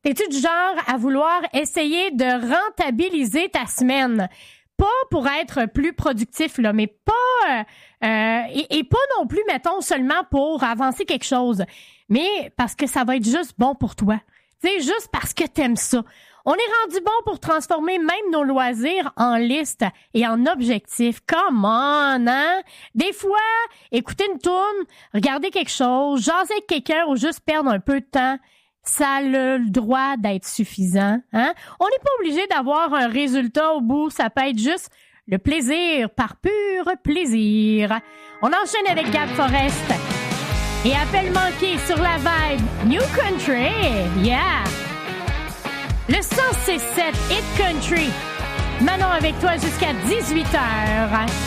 T'es-tu du genre à vouloir essayer de rentabiliser ta semaine? Pas pour être plus productif, là, mais pas et pas non plus, mettons, seulement pour avancer quelque chose, mais parce que ça va être juste bon pour toi. Tu sais, juste parce que t'aimes ça. On est rendu bon pour transformer même nos loisirs en listes et en objectifs. Come on, hein? Des fois, écouter une tourne, regarder quelque chose, jaser avec quelqu'un ou juste perdre un peu de temps, ça a le droit d'être suffisant, hein? On n'est pas obligé d'avoir un résultat au bout. Ça peut être juste le plaisir par pur plaisir. On enchaîne avec Gab Forrest et Appel manqué sur la vibe New Country. Yeah! Le 106.7 Hit Country. Manon avec toi jusqu'à 18h.